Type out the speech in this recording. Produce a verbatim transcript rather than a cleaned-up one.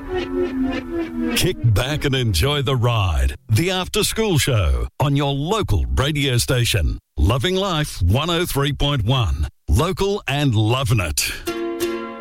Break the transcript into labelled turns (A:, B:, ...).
A: Kick back and enjoy the ride. The After School Show on your local radio station. Loving Life one oh three point one. Local and loving it.